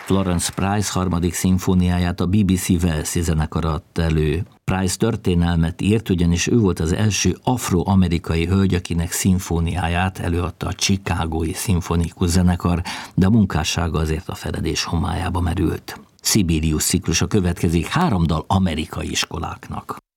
Florence Price harmadik szimfóniáját a BBC Walesi zenekar adta elő. Price történelmet írt, ugyanis ő volt az első afroamerikai hölgy, akinek szimfóniáját előadta a Chicagói szimfonikus zenekar, de a munkássága azért a feledés homályába merült. Sibelius ciklusa következik 3 dal amerikai iskoláknak.